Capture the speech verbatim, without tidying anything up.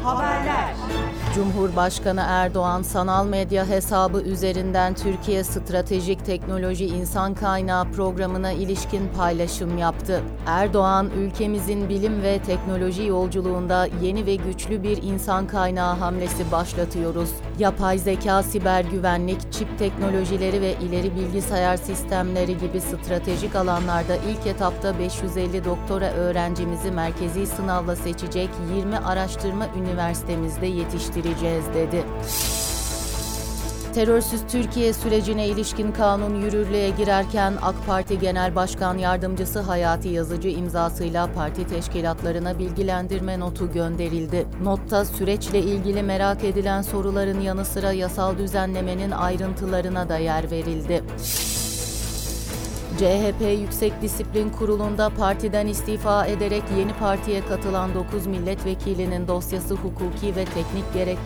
Haberler. Cumhurbaşkanı Erdoğan sanal medya hesabı üzerinden Türkiye Stratejik Teknoloji İnsan Kaynağı Programı'na ilişkin paylaşım yaptı. Erdoğan, ülkemizin bilim ve teknoloji yolculuğunda yeni ve güçlü bir insan kaynağı hamlesi başlatıyoruz. Yapay zeka, siber güvenlik, çip teknolojileri ve ileri bilgisayar sistemleri gibi stratejik alanlarda ilk etapta beş yüz elli doktora öğrencimizi merkezi sınavla seçecek yirmi araştırma üniversitemizde yetiştireceğiz dedi. Terörsüz Türkiye sürecine ilişkin kanun yürürlüğe girerken AK Parti Genel Başkan Yardımcısı Hayati Yazıcı imzasıyla parti teşkilatlarına bilgilendirme notu gönderildi. Notta süreçle ilgili merak edilen soruların yanı sıra yasal düzenlemenin ayrıntılarına da yer verildi. C H P Yüksek Disiplin Kurulu'nda partiden istifa ederek yeni partiye katılan dokuz milletvekilinin dosyası hukuki ve teknik